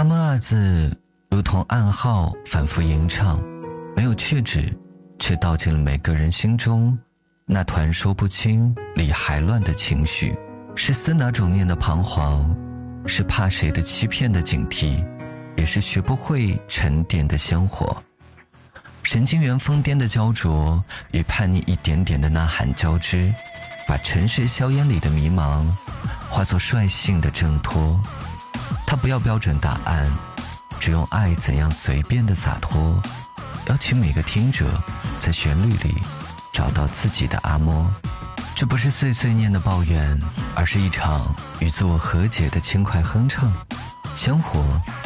摸二字如同暗号反复吟唱，没有去止，却道尽了每个人心中那团说不清理还乱的情绪。是思哪种念的彷徨，是怕谁的欺骗的警惕，也是学不会沉淀的鲜活。神经元疯癫的焦灼与叛逆一点点的呐喊交织，把尘世硝烟里的迷茫化作率性的挣脱。他不要标准答案，只用爱怎样随便的洒脱，邀请每个听者在旋律里找到自己的阿嬷。这不是碎碎念的抱怨，而是一场与自我和解的轻快哼唱。鲜活